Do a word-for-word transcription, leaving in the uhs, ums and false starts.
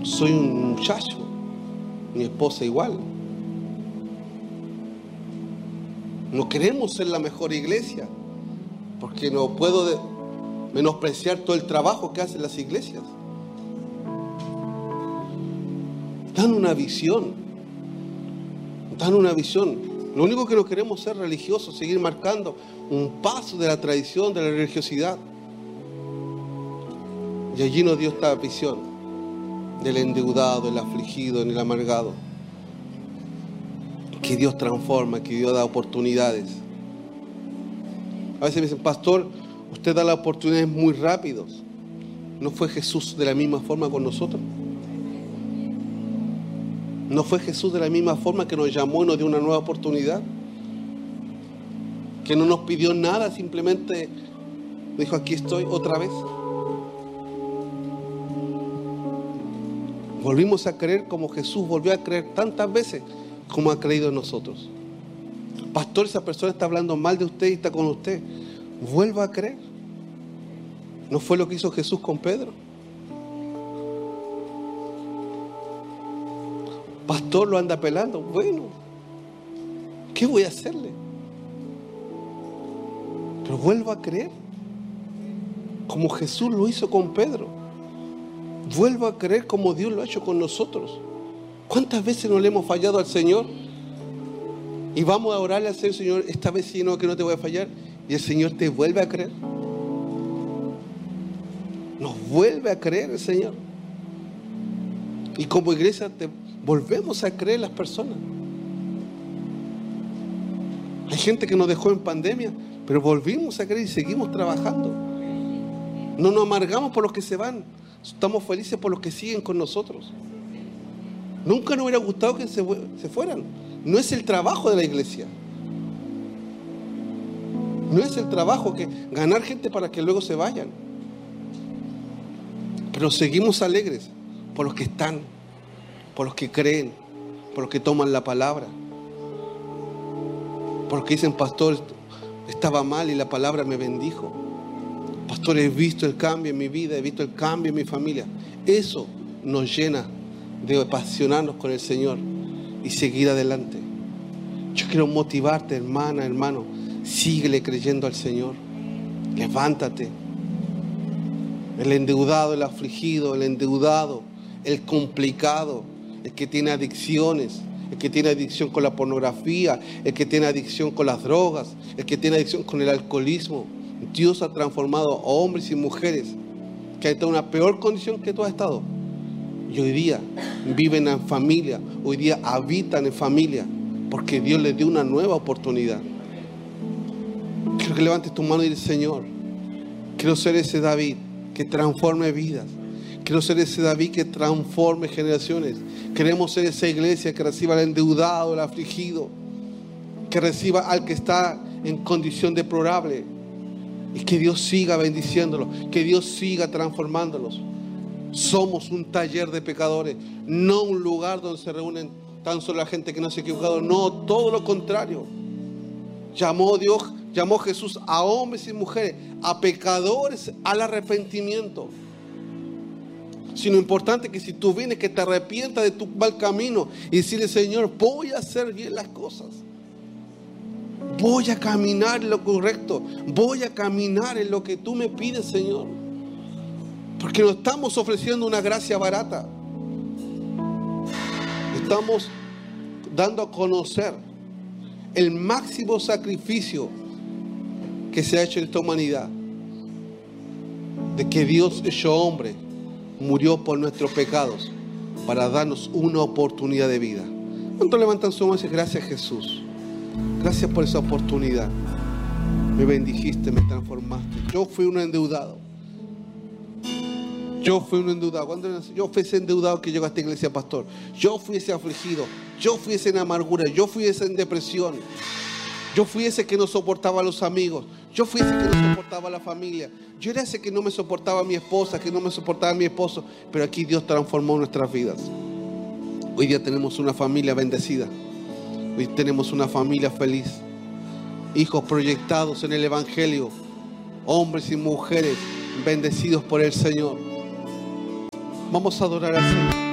Soy un muchacho, mi esposa igual. No queremos ser la mejor iglesia, porque no puedo de, menospreciar todo el trabajo que hacen las iglesias. Dan una visión, dan una visión. Lo único que no queremos es ser religiosos, seguir marcando un paso de la tradición, de la religiosidad. Y allí nos dio esta visión del endeudado, el afligido, el amargado. Que Dios transforma, que Dios da oportunidades. A veces me dicen, pastor, usted da las oportunidades muy rápidos. ¿No fue Jesús de la misma forma con nosotros? ¿No fue Jesús de la misma forma que nos llamó y nos dio una nueva oportunidad? Que no nos pidió nada, simplemente dijo, aquí estoy otra vez. Volvimos a creer como Jesús volvió a creer tantas veces como ha creído en nosotros. Pastor, esa persona está hablando mal de usted y está con usted. Vuelva a creer. ¿No fue lo que hizo Jesús con Pedro? Pastor, lo anda pelando. Bueno, ¿qué voy a hacerle? Pero vuelva a creer, como Jesús lo hizo con Pedro. Vuelva a creer como Dios lo ha hecho con nosotros. ¿Cuántas veces no le hemos fallado al Señor? Y vamos a orarle al Señor, Señor, esta vez sí no, que no te voy a fallar. Y el Señor te vuelve a creer. Nos vuelve a creer el Señor. Y como iglesia te volvemos a creer las personas. Hay gente que nos dejó en pandemia, pero volvimos a creer y seguimos trabajando. No nos amargamos por los que se van. Estamos felices por los que siguen con nosotros. Nunca nos hubiera gustado que se, se fueran. No es el trabajo de la iglesia. No es el trabajo que ganar gente para que luego se vayan. Pero seguimos alegres por los que están, por los que creen, por los que toman la palabra. Por los que dicen, pastor, estaba mal y la palabra me bendijo. Pastor, he visto el cambio en mi vida, he visto el cambio en mi familia. Eso nos llena de apasionarnos con el Señor y seguir adelante. Yo quiero motivarte, hermana, hermano. Síguele creyendo al Señor. Levántate. El endeudado, el afligido, el endeudado, el complicado, el que tiene adicciones, el que tiene adicción con la pornografía, el que tiene adicción con las drogas, el que tiene adicción con el alcoholismo. Dios ha transformado a hombres y mujeres que han estado en una peor condición que tú has estado. Y hoy día viven en familia, hoy día habitan en familia, porque Dios les dio una nueva oportunidad. Quiero que levantes tu mano y digas, Señor, quiero ser ese David que transforme vidas. Quiero ser ese David que transforme generaciones. Queremos ser esa iglesia que reciba al endeudado, al afligido, que reciba al que está en condición deplorable. Y que Dios siga bendiciéndolos, que Dios siga transformándolos. Somos un taller de pecadores, no un lugar donde se reúnen tan solo la gente que no se ha equivocado. No, todo lo contrario. Llamó Dios, llamó Jesús a hombres y mujeres, a pecadores, al arrepentimiento. Sino importante que si tú vienes, que te arrepientas de tu mal camino y decirle, Señor, voy a hacer bien las cosas. Voy a caminar en lo correcto. Voy a caminar en lo que tú me pides, Señor. Porque no estamos ofreciendo una gracia barata. Estamos dando a conocer el máximo sacrificio que se ha hecho en esta humanidad. De que Dios hecho hombre murió por nuestros pecados para darnos una oportunidad de vida. ¿Cuántos levantan su mano y dicen, gracias Jesús? Gracias por esa oportunidad. Me bendijiste, me transformaste. Yo fui un endeudado. Yo fui un endeudado. Cuando yo fui ese endeudado que llegó a esta iglesia, pastor. Yo fui ese afligido. Yo fui ese en amargura. Yo fui ese en depresión. Yo fui ese que no soportaba a los amigos. Yo fui ese que no soportaba a la familia. Yo era ese que no me soportaba a mi esposa, que no me soportaba a mi esposo. Pero aquí Dios transformó nuestras vidas. Hoy día tenemos una familia bendecida. Hoy tenemos una familia feliz. Hijos proyectados en el Evangelio. Hombres y mujeres bendecidos por el Señor. Vamos a adorar al Señor.